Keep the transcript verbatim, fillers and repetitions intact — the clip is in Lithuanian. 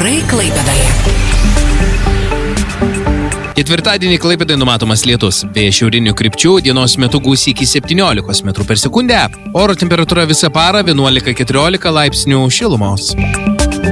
Orai Klaipėdoje. Ketvirtadienį Klaipėdoje numatomas lietus. Vėjas šiaurinių krypčių, dienos metu gūsiai iki septyniolikos metrų per sekundę. Oro temperatūra visą parą vienuolika keturiolika laipsnių šilumos.